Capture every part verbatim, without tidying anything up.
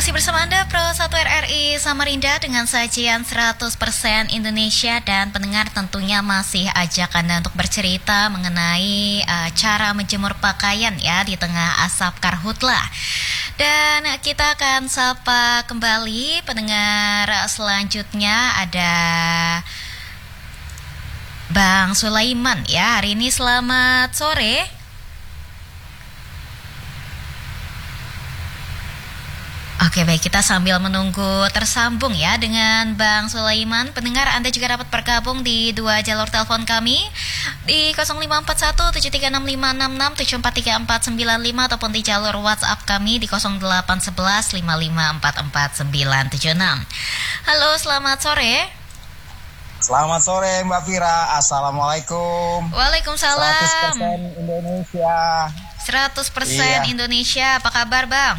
Masih bersama Anda Pro satu R R I Samarinda dengan sajian seratus persen Indonesia, dan pendengar tentunya masih ajak Anda untuk bercerita mengenai uh, cara menjemur pakaian ya di tengah asap karhutlah. Dan kita akan sapa kembali pendengar selanjutnya, ada Bang Sulaiman ya hari ini. Selamat sore. Oke baik, kita sambil menunggu tersambung ya dengan Bang Sulaiman. Pendengar, Anda juga dapat bergabung di dua jalur telepon kami di nol lima empat satu tujuh tiga enam lima enam enam tujuh empat tiga empat sembilan lima ataupun di jalur WhatsApp kami di nol delapan satu satu lima lima empat empat sembilan tujuh enam. Halo, selamat sore. Selamat sore Mbak Fira, Assalamualaikum. Waalaikumsalam. seratus persen Indonesia. seratus persen iya. Indonesia, apa kabar Bang?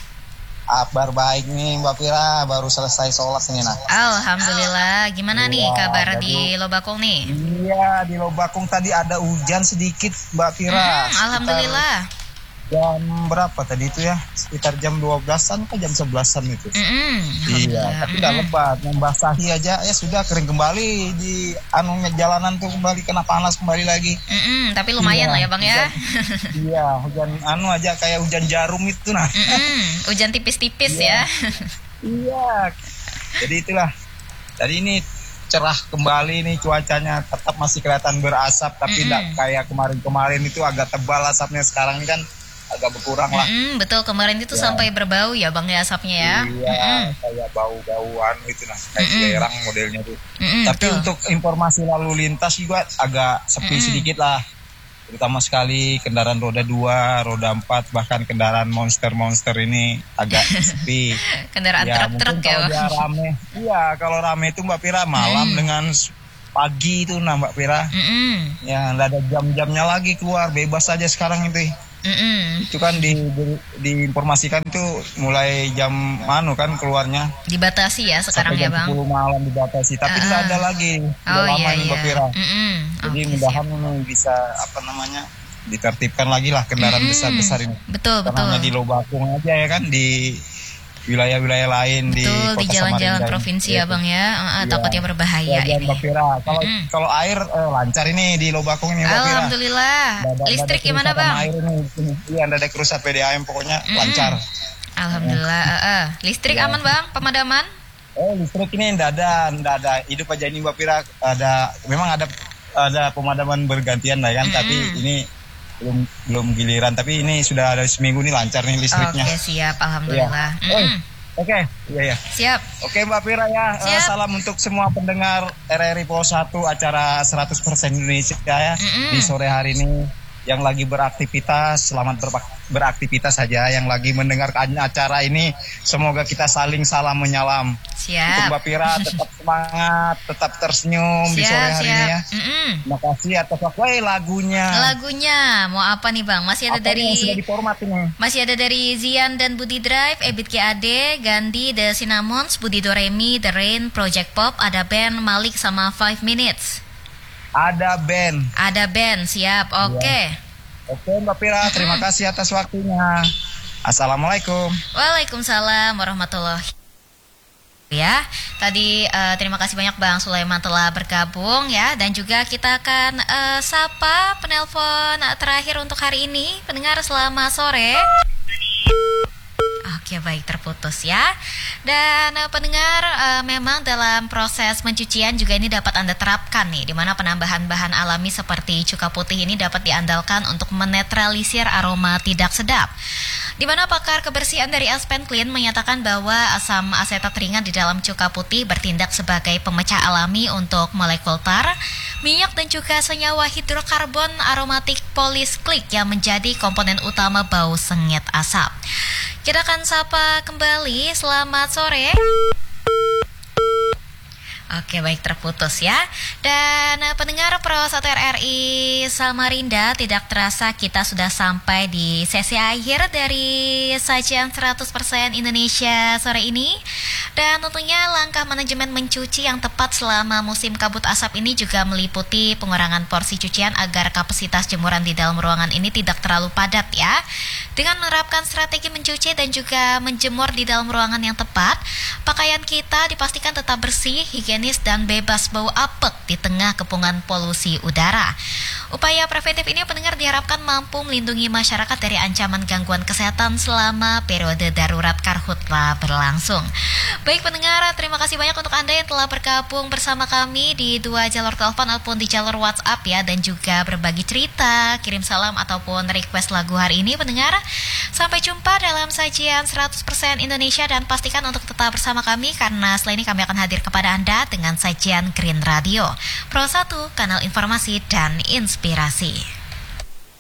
Kabar baik nih Mbak Fira, baru selesai sholat ini nah. Alhamdulillah, gimana iya, nih kabar jadi, di Lobakung nih? Iya, di Lobakung tadi ada hujan sedikit Mbak Fira. Hmm, Alhamdulillah. Jam berapa tadi itu ya? Sekitar jam dua belasan ke jam sebelasan itu. Mm-hmm. Iya, tapi udah mm-hmm. lebat, membasahi aja ya sudah kering kembali di anunya jalanan tuh kembali kena panas kembali lagi. Mm-hmm. Tapi lumayan iya, lah ya Bang ya. Hujan, iya, hujan anu aja kayak hujan jarum itu nah. Mm-hmm. Hujan tipis-tipis iya. ya. Iya. Jadi itulah. Tadi ini cerah kembali nih cuacanya, tetap masih kelihatan berasap tapi tidak mm-hmm. kayak kemarin-kemarin itu agak tebal asapnya. Sekarang ini kan agak berkurang lah. Mm-hmm, betul, kemarin itu ya. Sampai berbau ya Bang ya asapnya ya. Iya, mm-hmm. kayak bau-bauan itu nah, kayak mm-hmm. belerang modelnya tuh. Mm-hmm, Tapi betul. Untuk informasi lalu lintas juga agak sepi mm-hmm. sedikit lah. Terutama sekali kendaraan roda dua, roda empat, bahkan kendaraan monster-monster ini agak sepi. Kendaraan ya, truk-truk ya. Kalau dia rame, iya kalau rame itu Mbak Fira malam mm-hmm. dengan pagi itu nah Mbak Fira. Mm-hmm. Ya nggak ada jam-jamnya lagi keluar, bebas aja sekarang itu. Mm-hmm. Itu kan di, di, diinformasikan tuh mulai jam manu kan keluarnya. Dibatasi ya sekarang ya Bang. Sampai jam sepuluh malam dibatasi, tapi nggak uh, ada lagi. Oh lama iya ini iya. Mbak Fira. Mm-hmm. Jadi okay, mudahan ini bisa apa namanya ditertibkan lagi lah kendaraan mm-hmm. besar-besar ini. Betul betul. Karena di Lobakung aja ya kan, di wilayah-wilayah lain betul, di kota di jalan-jalan Samarinda provinsi ya Bang ya, uh, takutnya berbahaya ya, ini. Mbak Fira. Kalau mm-hmm. kalau air eh, lancar ini di Lobakung ini Mbak Fira. Alhamdulillah. Dada, listrik dada gimana Bang? Air ini, iya ada kerusakan P D A M pokoknya mm-hmm. lancar. Alhamdulillah. Uh, uh. Listrik ya. Aman Bang? Pemadaman? Oh listrik ini enggak ada, enggak ada. Hidup aja ini Mbak Fira. Ada, memang ada ada pemadaman bergantian lah kan, mm-hmm. tapi ini belum belum giliran. Tapi ini sudah ada seminggu nih lancar nih listriknya. Oke siap, alhamdulillah. Ya. Mm-hmm. Oke, okay. iya ya. Siap. Oke Mbak Fira ya. Uh, salam untuk semua pendengar R R I Pro satu acara seratus persen Indonesia ya mm-hmm. di sore hari ini. Yang lagi beraktivitas, selamat ber- beraktivitas saja. Yang lagi mendengarkan acara ini, semoga kita saling salam menyalam. Siap. Untuk Mbak Fira tetap semangat, tetap tersenyum siap, di sore hari siap. ini ya. Mm-mm. Terima kasih atas waktu lagunya. Lagunya mau apa nih Bang? Masih ada apa dari sudah diformat ini? Masih ada dari Zian dan Budi Drive, Ebit K A D, Gandhi, The Cinnamons, Budi Doremi, The Rain, Project Pop, ada band Malik sama Five Minutes. Ada band. Ada band, siap. Oke. Okay. Ya. Oke Mbak Fira, terima kasih atas waktunya. Assalamualaikum. Waalaikumsalam warahmatullahi wabarakatuh. Ya, tadi uh, terima kasih banyak Bang Sulaiman telah bergabung ya, dan juga kita akan uh, sapa penelpon terakhir untuk hari ini. Pendengar selamat sore. Oke baik, terputus ya. Dan uh, pendengar uh, memang dalam proses pencucian juga ini dapat Anda terapkan nih, di mana penambahan bahan alami seperti cuka putih ini dapat diandalkan untuk menetralisir aroma tidak sedap. Di mana pakar kebersihan dari Aspen Clean menyatakan bahwa asam asetat ringan di dalam cuka putih bertindak sebagai pemecah alami untuk molekul tar, minyak dan juga senyawa hidrokarbon aromatik polisklik yang menjadi komponen utama bau sengit asap. Kita akan sapa kembali, selamat sore. Oke baik, terputus ya. Dan uh, pendengar Pro satu R R I Samarinda, tidak terasa kita sudah sampai di sesi akhir dari sajian seratus persen Indonesia sore ini. Dan tentunya langkah manajemen mencuci yang tepat selama musim kabut asap ini juga meliputi pengurangan porsi cucian agar kapasitas jemuran di dalam ruangan ini tidak terlalu padat ya. Dengan menerapkan strategi mencuci dan juga menjemur di dalam ruangan yang tepat, pakaian kita dipastikan tetap bersih, higienis, dan bebas bau apek di tengah kepungan polusi udara. Upaya preventif ini pendengar diharapkan mampu melindungi masyarakat dari ancaman gangguan kesehatan selama periode darurat Karhutla berlangsung. Baik pendengar, terima kasih banyak untuk Anda yang telah bergabung bersama kami di dua jalur telepon ataupun di jalur WhatsApp ya, dan juga berbagi cerita, kirim salam ataupun request lagu hari ini pendengar. Sampai jumpa dalam sajian seratus persen Indonesia dan pastikan untuk tetap bersama kami karena setelah ini kami akan hadir kepada Anda dengan sajian Green Radio Pro satu, kanal informasi dan inspirasi.